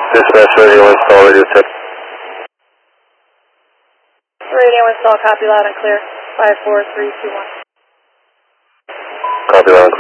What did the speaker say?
Dispatch radio install, radio check. Radio install, copy loud and clear. 54321. Copy loud and clear.